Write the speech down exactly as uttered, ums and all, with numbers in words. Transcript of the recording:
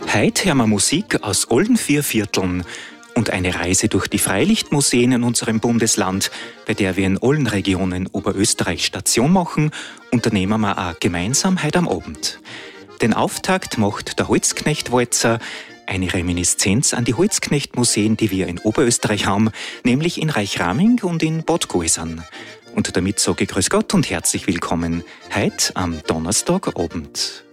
Heute hören wir Musik aus allen vier Vierteln und eine Reise durch die Freilichtmuseen in unserem Bundesland, bei der wir in allen Regionen Oberösterreich Station machen, unternehmen wir auch gemeinsam heute am Abend. Den Auftakt macht der Holzknecht-Walzer, eine Reminiszenz an die Holzknecht-Museen, die wir in Oberösterreich haben, nämlich in Reichraming und in Bad Gäusern. Und damit sage ich Grüß Gott und herzlich willkommen heute am Donnerstagabend.